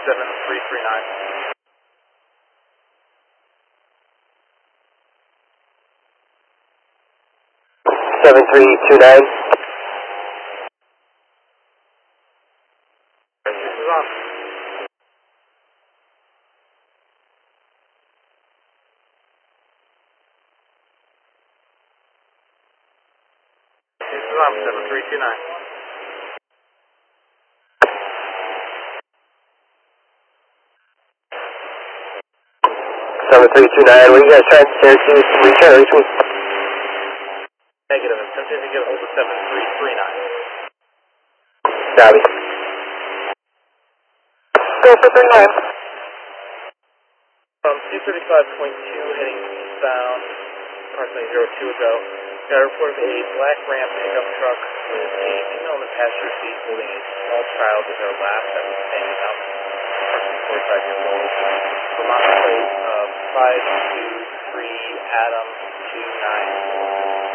7339. 7329. This is on. This is on 7329. 7329, where you guys trying to Syracuse? Return, reach me. Negative. Attempting to get a hold of 7339. Copy. Go for 39. From 235.2 heading eastbound, approximately 02 ago, got a report of a black Ram pickup truck with a female in the passenger seat holding a small child in their lap that was standing up, approximately 45 years old. Vermont plate 523 Adam